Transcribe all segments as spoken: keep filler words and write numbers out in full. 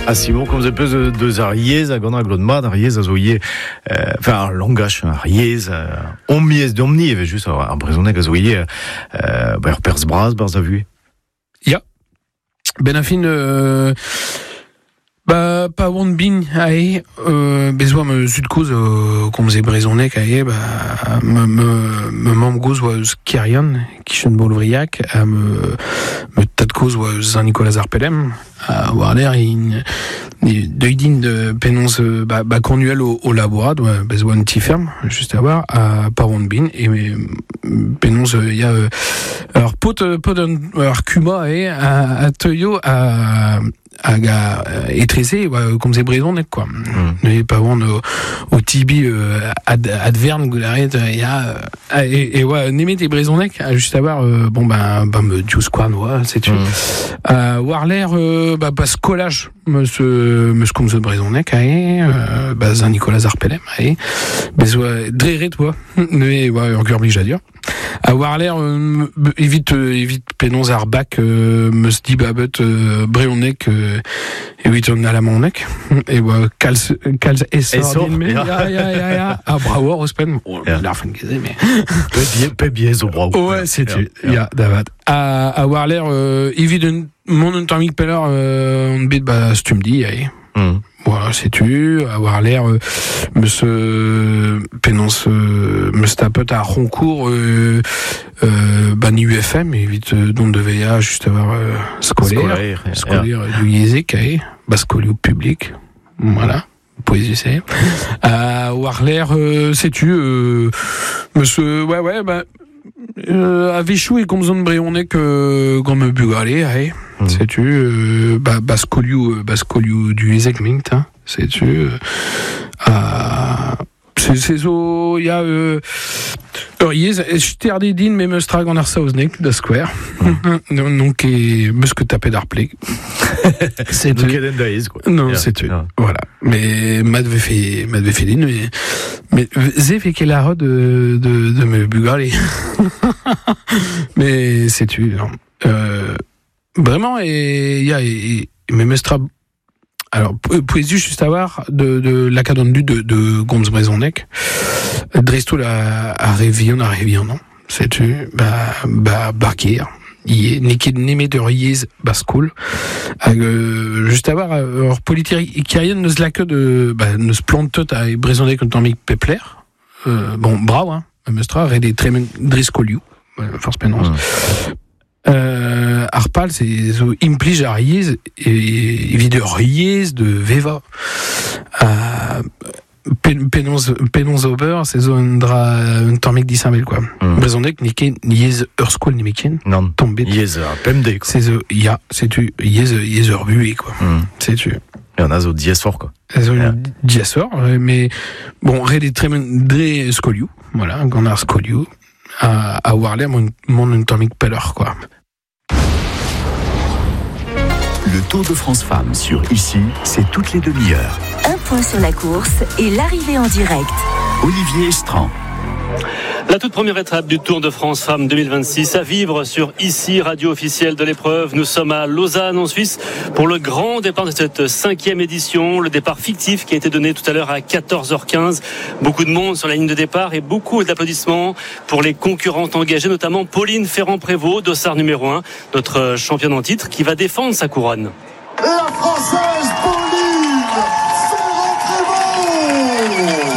Ah, Simon, comme vous avez de, de Ariez, à Gona Glodmad, Ariez, à Zoyer, euh, enfin, langage, Ariez, euh, on mies d'omni, il y avait juste un brisonnet à Zoyer, euh, ben, Pers Bras, Bars à vu. Ja. Ben afin, euh, bah, pas one bin, aïe, euh, besoin me sud-cause, euh, comme c'est brisonnet, aïe, bah, me, me, me mam goz oa Kerian, qui chen bolvriac, à me, me tat cause oa Saint-Nicolas Arpelem, à voir l'air, in, Deudin de pénonce bah, bah connuel au, au laborat, ouais, besoin de petit ferme, juste à voir, à Parondbin, et pénonce, il y a, euh, alors, pot, pot, alors, Kuma, et, à, à Toyo, à, à, à, étressé, ouais, comme c'est brison, quoi. Mm. Et pas bon, au, au Tibi, euh, ad, adverne, il y a, euh, et, et, ouais, n'aimez tes brisonnec, juste à voir, euh, bon, ben, bah, me, Dius, quoi, ouais, c'est tu. Mm. Euh, Warler, euh, bah, pas ce collage, monsieur, monsieur comme ce brisonnec, euh, bah, Saint-Nicolas Arpelem, et, besoin, dréré, toi, mais, ouais, encore oblige à dire. À Warler, euh, évite, euh, évite pénons arbac, euh, me se dit babet, euh, bréonnec, euh, évite on a la monec, et ouais, cals, cals, essor, mais, ya, ya, ya, ya, ah, bravo, Rospen, oh, la fin de mais. Peu biais au bravo. Ouais, c'est tu, ya, d'avad. À, à Warler, euh, évite mon intermique peller, euh, on bête, bah, si tu me dis, aïe. Mm. Voilà, sais-tu, avoir l'air, euh, me pénonce, euh, me stapet à Roncourt, euh, euh, ban U F M, et vite, euh, don de V A, juste avoir, euh, scolaire, scolaire, scolaire, yeah. Du Yézé, caé, bascolio public, voilà. Poésie, c'est. À Warler, euh, sais-tu, euh, monsieur, ouais, ouais, bah, euh, à Véchou et comme zone bréonnec, euh, comme bugalé, hey. Mm. Sais-tu, euh, bah, bascolio, bascolio du Ezekmint, hein, sais-tu, euh, à, c'est, c'est zo, il y a, euh, Euriez, Sterdedin, mais Mestrag en Arsausnek, de Square. Mm. Donc, et, me ce que tapé d'Arplay. C'est tu. Non, yeah. C'est tu. Yeah. Voilà. Mais, m'adve fait, m'adve fait din, mais, mais, zé fait qu'elle a de, de, de me bugaler. Mais, c'est tu, non. Euh, vraiment, et, il y a, et, mais Mestra, alors, poésie juste à voir de, de, la cadonne de, de Gonz Brezonnec. Dresto à, à Révion, à Révion, non? C'est-tu, bah, bah, Barkir. Il est, n'est qu'il n'aimait de Riez, Bascoul. Euh, juste à voir, alors, politique, qui rien ne se la que de, bah, ne se plante tout à Brezonnec en tant que Pepler. Euh, bon, bravo, hein. Mestra, et des très Driscoliou. Force pénance. Mmh. Euh, Arpal, c'est implige à Riez, et évidemment Riez de Veva. Euh, Pénonce, Pénonce Ober, c'est zone dra, un temps d'Isabel, quoi. Brezonnec, niqué, niez, Eurskoll, nimekin. Non. Tombé. Niez, Pemde, quoi. C'est the, ya, c'est tu, niez, niez, Urbué, quoi. C'est tu. Il y en a zo diasor, quoi. Zo diasor, mais, bon, ré des très, dre Skoliou. Voilà, qu'on a Skoliou. À, à Warler, mon, mon atomic peller, quoi. Le Tour de France Femmes sur Ici, c'est toutes les demi-heures. Un point sur la course et l'arrivée en direct. Olivier Estran. La toute première étape du Tour de France Femmes deux mille vingt-six à vivre sur Ici, radio officielle de l'épreuve. Nous sommes à Lausanne en Suisse pour le grand départ de cette cinquième édition. Le départ fictif qui a été donné tout à l'heure à quatorze heures quinze. Beaucoup de monde sur la ligne de départ et beaucoup d'applaudissements pour les concurrentes engagées, notamment Pauline Ferrand-Prévot, dossard numéro un, notre championne en titre qui va défendre sa couronne. La Française Pauline Ferrand-Prévot.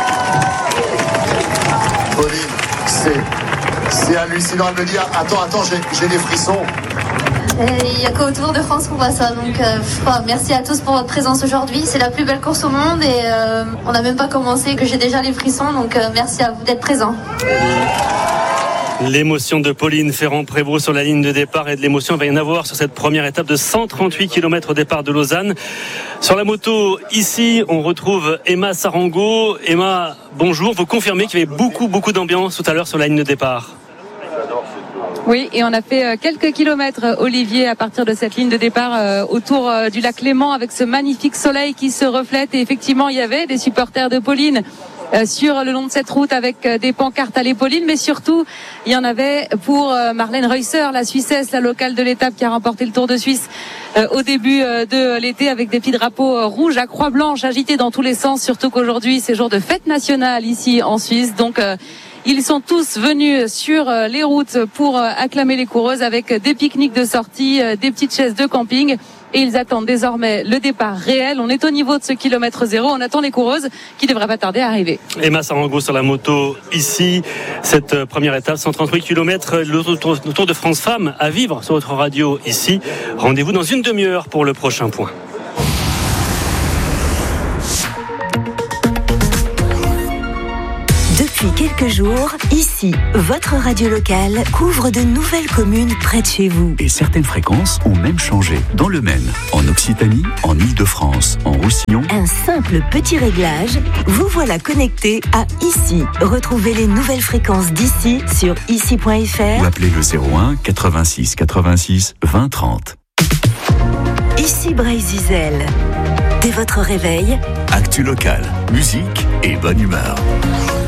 Pauline, c'est, c'est hallucinant. Elle me dit, attends, attends, j'ai, j'ai des frissons. Il n'y a qu'au Tour de France qu'on voit ça. Donc, euh, merci à tous pour votre présence aujourd'hui. C'est la plus belle course au monde et euh, on n'a même pas commencé que j'ai déjà les frissons. Donc, euh, merci à vous d'être présents. L'émotion de Pauline Ferrand-Prévot sur la ligne de départ et de l'émotion, il va y en avoir sur cette première étape de cent trente-huit kilomètres au départ de Lausanne. Sur la moto, ici, on retrouve Emma Sarango. Emma, bonjour. Vous confirmez qu'il y avait beaucoup, beaucoup d'ambiance tout à l'heure sur la ligne de départ? Oui, et on a fait quelques kilomètres, Olivier, à partir de cette ligne de départ euh, autour euh, du lac Léman avec ce magnifique soleil qui se reflète. Et effectivement, il y avait des supporters de Pauline euh, sur le long de cette route avec euh, des pancartes à l'épauline, mais surtout il y en avait pour euh, Marlène Reusser, la Suissesse, la locale de l'étape qui a remporté le Tour de Suisse euh, au début euh, de l'été, avec des petits drapeaux euh, rouges à croix blanche agités dans tous les sens, surtout qu'aujourd'hui c'est jour de fête nationale ici en Suisse, donc euh, ils sont tous venus sur les routes pour acclamer les coureuses avec des pique-niques de sortie, des petites chaises de camping, et ils attendent désormais le départ réel. On est au niveau de ce kilomètre zéro, on attend les coureuses qui devraient pas tarder à arriver. Emma Sarango sur la moto ici, cette première étape, cent trente-huit kilomètres, le Tour de France Femmes à vivre sur votre radio ici. Rendez-vous dans une demi-heure pour le prochain point. Depuis quelques jours, ici, votre radio locale couvre de nouvelles communes près de chez vous. Et certaines fréquences ont même changé dans le Maine, en Occitanie, en Île-de-France, en Roussillon. Un simple petit réglage, vous voilà connecté à Ici. Retrouvez les nouvelles fréquences d'ici sur ici point f r Ou appelez le zéro un quatre-vingt-six quatre-vingt-six vingt trente. Ici Bray-Zizel. Dès votre réveil, Actu locale, musique et bonne humeur.